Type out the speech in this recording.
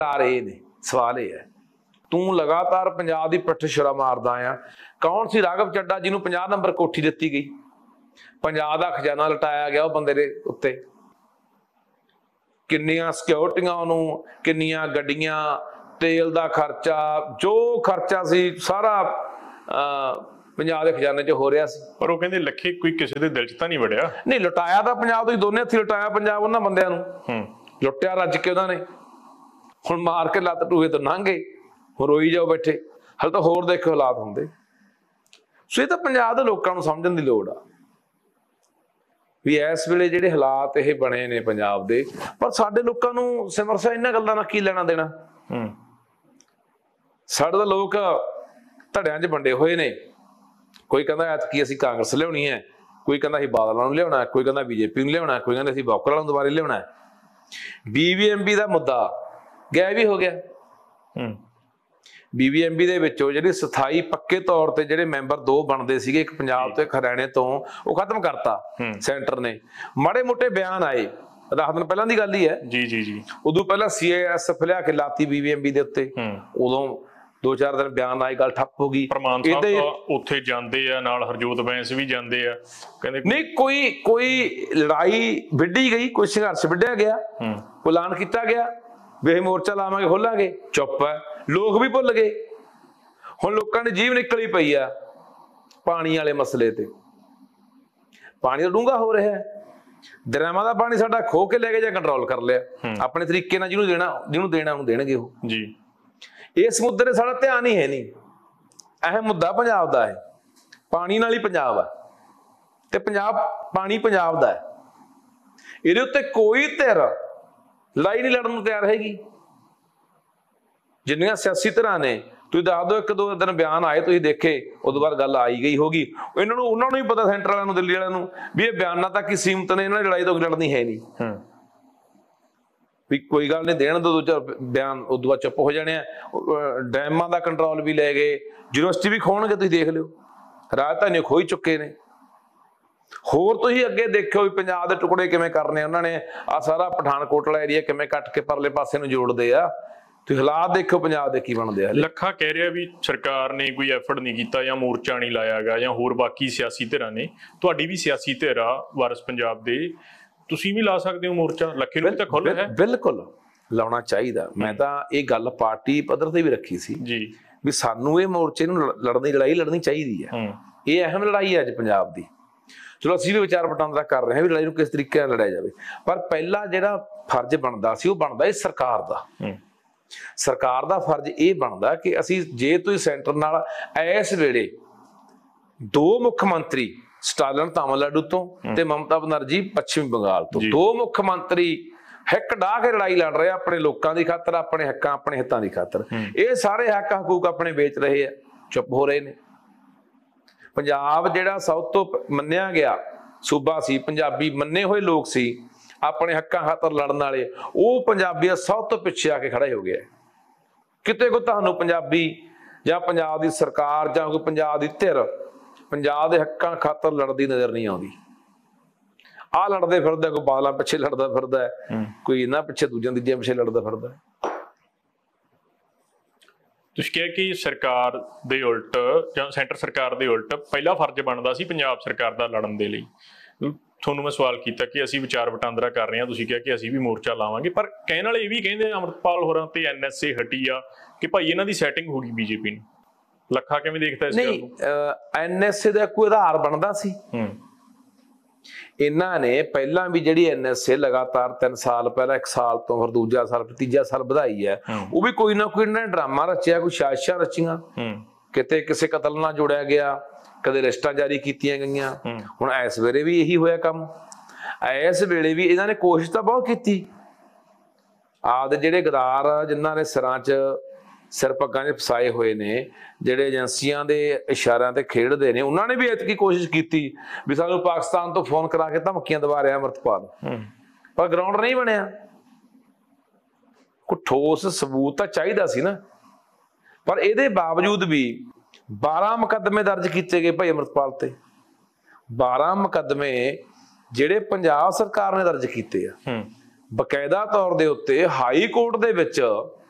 ਇਹ ਨੇ ਸਵਾਲ ਇਹ ਹੈ, ਤੂੰ ਲਗਾਤਾਰ ਪੰਜਾਬ ਦੀ ਪਿੱਠ ਛੁਰਾ ਮਾਰਦਾ ਆ। ਕੌਣ ਸੀ ਰਾਘਵ ਚੱਡਾ ਜਿਹਨੂੰ 50 ਨੰਬਰ ਕੋਠੀ ਦਿੱਤੀ ਗਈ? ਪੰਜਾਬ ਦਾ ਖਜ਼ਾਨਾ ਲਟਾਇਆ ਗਿਆ ਉਹ ਬੰਦੇ ਦੇ ਉੱਤੇ। ਕਿੰਨੀਆਂ ਸਿਕਿਉਰਟੀਆਂ ਉਹਨੂੰ, ਕਿੰਨੀਆਂ ਗੱਡੀਆਂ, ਤੇਲ ਦਾ ਖਰਚਾ, ਜੋ ਖਰਚਾ ਸੀ ਸਾਰਾ ਪੰਜਾਬ ਦੇ ਖਜ਼ਾਨੇ 'ਚ ਹੋ ਰਿਹਾ ਸੀ। ਪਰ ਉਹ ਕਹਿੰਦੇ ਲੱਖੇ ਕੋਈ ਕਿਸੇ ਦੇ ਦਿਲ 'ਚ ਤਾਂ ਨਹੀਂ ਵੜਿਆ। ਨਹੀਂ, ਲੁਟਾਇਆ ਤਾਂ ਪੰਜਾਬ ਤੋਂ ਹੀ, ਦੋਨੇ ਹੱਥੀਂ ਲੁਟਾਇਆ ਪੰਜਾਬ ਉਹਨਾਂ ਬੰਦਿਆਂ ਨੂੰ। ਲੁੱਟਿਆ ਰੱਜ ਕੇ ਉਹਨਾਂ ਨੇ। ਹੁਣ ਮਾਰ ਕੇ ਲੱਤ ਟੂਹੇ ਤੋਂ ਲੰਘ ਗਏ, ਹੁਣ ਰੋਈ ਜਾਓ ਬੈਠੇ। ਹਾਲੇ ਤਾਂ ਹੋਰ ਦੇਖੋ ਹਾਲਾਤ ਹੁੰਦੇ। ਸੋ ਇਹ ਤਾਂ ਪੰਜਾਬ ਦੇ ਲੋਕਾਂ ਨੂੰ ਸਮਝਣ ਦੀ ਲੋੜ ਆ ਵੀ ਇਸ ਵੇਲੇ ਜਿਹੜੇ ਹਾਲਾਤ ਇਹ ਬਣੇ ਨੇ ਪੰਜਾਬ ਦੇ, ਪਰ ਸਾਡੇ ਲੋਕਾਂ ਨੂੰ ਸਿਮਰ ਸਾਹਿਬ ਇਹਨਾਂ ਗੱਲਾਂ ਨਾਲ ਕੀ ਲੈਣਾ ਦੇਣਾ। ਸਾਡੇ ਤਾਂ ਲੋਕ ਧੜਿਆਂ 'ਚ ਵੰਡੇ ਹੋਏ ਨੇ। ਕੋਈ ਕਹਿੰਦਾ ਐਤਕੀ ਅਸੀਂ ਕਾਂਗਰਸ ਲਿਆਉਣੀ ਹੈ, ਕੋਈ ਕਹਿੰਦਾ ਅਸੀਂ ਬਾਦਲਾਂ ਨੂੰ ਲਿਆਉਣਾ, ਕੋਈ ਕਹਿੰਦਾ ਬੀਜੇਪੀ ਨੂੰ ਲਿਆਉਣਾ, ਕੋਈ ਕਹਿੰਦਾ ਅਸੀਂ ਬੌਕਰਾਂ ਨੂੰ ਦੁਬਾਰੇ ਲਿਆਉਣਾ। BBMP ਦਾ ਮੁੱਦਾ ਗਾਇਬ ਹੀ ਹੋ ਗਿਆ। BBMP ਦੇ ਵਿੱਚੋਂ ਜਿਹੜੀ ਸਥਾਈ ਪੱਕੇ ਤੌਰ ਤੇ ਜਿਹੜੇ ਮੈਂਬਰ 2 ਬਣਦੇ ਸੀਗੇ, ਇੱਕ ਪੰਜਾਬ ਤੇ ਇੱਕ ਹਰਿਆਣੇ ਤੋਂ, ਉਹ ਖਤਮ ਕਰਤਾ ਸੈਂਟਰ ਨੇ। ਮਾੜੇ ਮੋਟੇ ਬਿਆਨ ਆਏ, 10 ਦਿਨ ਪਹਿਲਾਂ ਦੀ ਗੱਲ ਹੀ ਹੈ। ਜੀ। ਉਦੋਂ ਪਹਿਲਾਂ CISF ਲਿਆ ਕੇ ਲਾਤੀ BBMP ਦੇ ਉੱਤੇ, ਉਦੋਂ 2-4 ਦਿਨ ਬਿਆਨ ਆਏ, ਗੱਲ ਠੱਪ ਹੋ ਗਈ। ਪ੍ਰਮਾਨ ਸਾਹਿਬ ਉੱਥੇ ਜਾਂਦੇ ਆ, ਨਾਲ ਹਰਜੋਤ ਬੈਂਸ ਵੀ ਜਾਂਦੇ ਆ, ਕਹਿੰਦੇ ਨਹੀਂ ਕੋਈ ਲੜਾਈ ਵਿੱਢੀ ਗਈ, ਕੋਈ ਸੰਘਰਸ਼ ਵਿੱਢਿਆ ਗਿਆ, ਕੋਈ ਐਲਾਨ ਕੀਤਾ ਗਿਆ ਵੀ ਇਹ ਮੋਰਚਾ ਲਾਵਾਂਗੇ, ਖੋਲਾਂਗੇ। ਚੁੱਪ ਹੈ, ਲੋਕ ਵੀ ਭੁੱਲ ਗਏ। ਹੁਣ ਲੋਕਾਂ ਦੀ ਜੀਭ ਨਿਕਲੀ ਪਈ ਆ ਪਾਣੀ ਵਾਲੇ ਮਸਲੇ ਤੇ। ਪਾਣੀ ਤਾਂ ਡੂੰਘਾ ਹੋ ਰਿਹਾ ਹੈ। ਦਰਿਆਵਾਂ ਦਾ ਪਾਣੀ ਸਾਡਾ ਖੋ ਕੇ ਲੈ ਕੇ ਜਾਂ ਕੰਟਰੋਲ ਕਰ ਲਿਆ ਆਪਣੇ ਤਰੀਕੇ ਨਾਲ। ਜਿਹਨੂੰ ਦੇਣਾ ਉਹਨੂੰ ਦੇਣਗੇ ਉਹ ਜੀ। ਇਸ ਮੁੱਦੇ ਤੇ ਸਾਡਾ ਧਿਆਨ ਹੀ ਹੈ ਨਹੀਂ। ਇਹ ਮੁੱਦਾ ਪੰਜਾਬ ਦਾ ਹੈ, ਪਾਣੀ ਨਾਲ ਹੀ ਪੰਜਾਬ ਹੈ ਤੇ ਪਾਣੀ ਪੰਜਾਬ ਦਾ ਹੈ। ਇਹਦੇ ਉੱਤੇ ਕੋਈ ਧਿਰ ਲੜਾਈ ਨਹੀਂ ਲੜਨ ਨੂੰ ਤਿਆਰ ਹੈਗੀ। ਜਿੰਨੀਆਂ ਸਿਆਸੀ ਧਿਰਾਂ ਨੇ, ਤੁਸੀਂ ਦੱਸ ਦਿਓ 1-2 ਦਿਨ ਬਿਆਨ ਆਏ ਤੁਸੀਂ ਦੇਖੇ, ਉਦੋਂ ਬਾਅਦ ਗੱਲ ਆਈ ਗਈ ਹੋਗੀ। ਉਹਨਾਂ ਨੂੰ ਹੀ ਪਤਾ, ਸੈਂਟਰ ਵਾਲਿਆਂ ਨੂੰ, ਦਿੱਲੀ ਵਾਲਿਆਂ ਨੂੰ, ਵੀ ਇਹ ਬਿਆਨਾਂ ਤੱਕ ਹੀ ਸੀਮਤ ਨੇ, ਇਹਨਾਂ ਦੀ ਲੜਾਈ ਤੋਂ ਲੜਨੀ ਹੈ ਨਹੀਂ। ਵੀ ਕੋਈ ਗੱਲ ਨਹੀਂ, ਦੇਣ ਦੋ 2-4 ਬਿਆਨ, ਉਦੋਂ ਬਾਅਦ ਚੁੱਪ ਹੋ ਜਾਣੇ ਆ। ਡੈਮਾਂ ਦਾ ਕੰਟਰੋਲ ਵੀ ਲੈ ਗਏ, ਯੂਨੀਵਰਸਿਟੀ ਵੀ ਖੋਣਗੇ, ਤੁਸੀਂ ਦੇਖ ਲਿਓ। ਰਾਜਧਾਨੀ ਖੋਹ ਹੀ ਚੁੱਕੇ ਨੇ। ਹੋਰ ਤੁਸੀਂ ਅੱਗੇ ਦੇਖਿਓ ਵੀ ਪੰਜਾਬ ਦੇ ਟੁਕੜੇ ਕਿਵੇਂ ਕਰਨੇ ਉਹਨਾਂ ਨੇ। ਆ ਸਾਰਾ ਪਠਾਨਕੋਟ ਵਾਲਾ ਏਰੀਆ ਕਿਵੇਂ ਕੱਟ ਕੇ ਪਰਲੇ ਪਾਸੇ ਨੂੰ ਜੋੜਦੇ ਆ। ਤੁਸੀਂ ਹਾਲਾਤ ਦੇਖੋ ਪੰਜਾਬ ਦੇ ਕੀ ਬਣਦੇ ਆ। ਲੱਖਾ ਕਹਿ ਰਿਹਾ ਵੀ ਸਰਕਾਰ ਨੇ ਕੋਈ ਐਫਰਟ ਨਹੀਂ ਕੀਤਾ ਜਾਂ ਮੋਰਚਾ ਨਹੀਂ ਲਾਇਆ ਗਾ, ਜਾਂ ਹੋਰ ਬਾਕੀ ਸਿਆਸੀ ਧਿਰਾਂ ਨੇ। ਤੁਹਾਡੀ ਵੀ ਸਿਆਸੀ ਧਿਰ ਆ ਵਾਰਿਸ ਪੰਜਾਬ ਦੇ, ਤੁਸੀਂ ਵੀ ਲਾ ਸਕਦੇ ਹੋ ਮੋਰਚਾ। ਲੱਖੇ ਨੂੰ ਤਾਂ ਖੁੱਲ੍ਹ ਹੈ। ਬਿਲਕੁਲ ਲਾਉਣਾ ਚਾਹੀਦਾ। ਮੈਂ ਤਾਂ ਇਹ ਗੱਲ ਪਾਰਟੀ ਪੱਧਰ ਤੇ ਵੀ ਰੱਖੀ ਸੀ ਜੀ, ਵੀ ਸਾਨੂੰ ਇਹ ਮੋਰਚੇ ਨੂੰ ਲੜਾਈ ਲੜਨੀ ਚਾਹੀਦੀ ਹੈ। ਇਹ ਅਹਿਮ ਲੜਾਈ ਹੈ ਅੱਜ ਪੰਜਾਬ ਦੀ। ਚਲੋ ਅਸੀਂ ਵੀ ਵਿਚਾਰ ਵਟਾਂਦਰਾ ਕਰ ਰਹੇ ਹਾਂ ਵੀ ਲੜਾਈ ਨੂੰ ਕਿਸ ਤਰੀਕੇ ਨਾਲ ਲੜਿਆ ਜਾਵੇ, ਪਰ ਪਹਿਲਾ ਜਿਹੜਾ ਫਰਜ਼ ਬਣਦਾ ਸੀ ਉਹ ਬਣਦਾ ਇਹ ਸਰਕਾਰ ਦਾ। ਸਰਕਾਰ ਦਾ ਫਰਜ਼ ਇਹ ਬਣਦਾ ਕਿ ਅਸੀਂ, ਜੇ ਤੁਸੀਂ ਸੈਂਟਰ ਨਾਲ ਇਸ ਵੇਲੇ 2 ਮੁੱਖ ਮੰਤਰੀ, ਸਟਾਲਿਨ ਤਾਮਿਲਨਾਡੂ ਤੋਂ ਤੇ ਮਮਤਾ ਬਨਰਜੀ ਪੱਛਮੀ ਬੰਗਾਲ ਤੋਂ, 2 ਮੁੱਖ ਮੰਤਰੀ ਹਿੱਕ ਡਾਹ ਕੇ ਲੜਾਈ ਲੜ ਰਹੇ ਆਪਣੇ ਲੋਕਾਂ ਦੀ ਖਾਤਰ, ਆਪਣੇ ਹੱਕਾਂ, ਆਪਣੇ ਹਿੱਤਾਂ ਦੀ ਖਾਤਰ। ਇਹ ਸਾਰੇ ਹੱਕ ਹਕੂਕ ਆਪਣੇ ਵੇਚ ਰਹੇ ਆ, ਚੁੱਪ ਹੋ ਰਹੇ ਨੇ। ਪੰਜਾਬ ਜਿਹੜਾ ਸਭ ਤੋਂ ਮੰਨਿਆ ਗਿਆ ਸੂਬਾ ਸੀ, ਪੰਜਾਬੀ ਮੰਨੇ ਹੋਏ ਲੋਕ ਸੀ, ਆਪਣੇ ਹੱਕਾਂ ਖਾਤਰ ਲੜਨ ਵਾਲੇ, ਉਹ ਪੰਜਾਬੀ ਸਭ ਤੋਂ ਪਿੱਛੇ ਆ ਕੇ ਖੜੇ ਹੋ ਗਏ। ਕਿਤੇ ਕੋ ਤੁਹਾਨੂੰ ਪੰਜਾਬੀ ਜਾਂ ਪੰਜਾਬ ਦੀ ਸਰਕਾਰ ਜਾਂ ਕੋਈ ਪੰਜਾਬ ਦੀ ਧਿਰ ਪੰਜਾਬ ਦੇ ਹੱਕਾਂ ਖਾਤਰ ਲੜਦੀ ਨਜ਼ਰ ਨਹੀਂ ਆਉਂਦੀ। ਆਹ ਲੜਦੇ ਫਿਰਦਾ, ਕੋਈ ਬਾਦਲਾਂ ਪਿੱਛੇ ਲੜਦਾ ਫਿਰਦਾ, ਕੋਈ ਇਹਨਾਂ ਪਿੱਛੇ, ਦੂਜਿਆਂ ਤੀਜਿਆਂ ਪਿੱਛੇ ਲੜਦਾ ਫਿਰਦਾ। ਤੁਸੀਂ ਕਿਹਾ ਕਿ ਸਰਕਾਰ ਦੇ ਉਲਟ ਜਾਂ ਸੈਂਟਰ ਸਰਕਾਰ ਦੇ ਉਲਟ ਪਹਿਲਾ ਫਰਜ਼ ਬਣਦਾ ਸੀ ਪੰਜਾਬ ਸਰਕਾਰ ਦਾ ਲੜਨ ਦੇ ਲਈ। ਤੁਹਾਨੂੰ ਮੈਂ ਸਵਾਲ ਕੀਤਾ ਕਿ ਅਸੀਂ ਵਿਚਾਰ ਵਟਾਂਦਰਾ ਕਰ ਰਹੇ ਹਾਂ, ਤੁਸੀਂ ਕਿਹਾ ਕਿ ਅਸੀਂ ਵੀ ਮੋਰਚਾ ਲਾਵਾਂਗੇ, ਪਰ ਕਹਿਣ ਵਾਲੇ ਇਹ ਵੀ ਕਹਿੰਦੇ ਅੰਮ੍ਰਿਤਪਾਲ ਹੋਰਾਂ ਤੇ NSA ਹਟੀ ਆ ਕਿ ਭਾਈ ਇਹਨਾਂ ਦੀ ਸੈਟਿੰਗ ਹੋ ਗਈ BJP ਨੂੰ। ਲੱਖਾ ਕਿਵੇਂ ਦੇਖਦਾ ਇਸ ਗੱਲ ਨੂੰ? NSA ਦਾ ਕੋਈ ਆਧਾਰ ਬਣਦਾ ਸੀ? ਇਹਨਾਂ ਨੇ ਪਹਿਲਾਂ ਵੀ ਜਿਹੜੀ NSA ਲਗਾਤਾਰ 3 ਸਾਲ ਪਹਿਲਾਂ, 1 ਸਾਲ ਤੋਂ ਫਿਰ ਦੂਜਾ ਸਾਲ, ਫਿਰ ਤੀਜਾ ਸਾਲ ਵਧਾਈ ਹੈ। ਉਹ ਵੀ ਕੋਈ ਨਾ ਕੋਈ ਇਹਨਾਂ ਨੇ ਡਰਾਮਾ ਰਚਿਆ, ਕੋਈ ਸਾਜ਼ਿਸ਼ਾਂ ਰਚੀਆਂ, ਕਿਤੇ ਕਿਸੇ ਕਤਲ ਨਾਲ ਜੋੜਿਆ ਗਿਆ, ਕਦੇ ਲਿਸਟਾਂ ਜਾਰੀ ਕੀਤੀਆਂ ਗਈਆਂ। ਹੁਣ ਇਸ ਵੇਲੇ ਵੀ ਇਹੀ ਹੋਇਆ ਕੰਮ। ਇਸ ਵੇਲੇ ਵੀ ਇਹਨਾਂ ਨੇ ਕੋਸ਼ਿਸ਼ ਤਾਂ ਬਹੁਤ ਕੀਤੀ। ਆਪਦੇ ਜਿਹੜੇ ਗਦਾਰ ਜਿਨ੍ਹਾਂ ਨੇ ਸਿਰ ਪੱਗਾਂ 'ਚ ਫਸਾਏ ਹੋਏ ਨੇ, ਜਿਹੜੇ ਏਜੰਸੀਆਂ ਦੇ ਇਸ਼ਾਰਿਆਂ ਤੇ ਖੇਡਦੇ ਨੇ, ਉਹਨਾਂ ਨੇ ਵੀ ਐਤਕੀ ਕੋਸ਼ਿਸ਼ ਕੀਤੀ ਵੀ ਸਾਨੂੰ ਪਾਕਿਸਤਾਨ ਤੋਂ ਫੋਨ ਕਰਾ ਕੇ ਧਮਕੀਆਂ ਦਵਾ ਰਿਹਾ ਅੰਮ੍ਰਿਤਪਾਲ, ਪਰ ਗਰਾਊਂਡ ਨਹੀਂ ਬਣਿਆ। ਕੋਈ ਠੋਸ ਸਬੂਤ ਤਾਂ ਚਾਹੀਦਾ ਸੀ ਨਾ। ਪਰ ਇਹਦੇ ਬਾਵਜੂਦ ਵੀ 12 ਮੁਕੱਦਮੇ ਦਰਜ ਕੀਤੇ ਗਏ ਭਾਈ ਅੰਮ੍ਰਿਤਪਾਲ ਤੇ। 12 ਮੁਕੱਦਮੇ ਜਿਹੜੇ ਪੰਜਾਬ ਸਰਕਾਰ ਨੇ ਦਰਜ ਕੀਤੇ ਆ, ਬਕਾਇਦਾ ਤੌਰ ਦੇ ਉੱਤੇ ਹਾਈ ਕੋਰਟ ਦੇ ਵਿੱਚ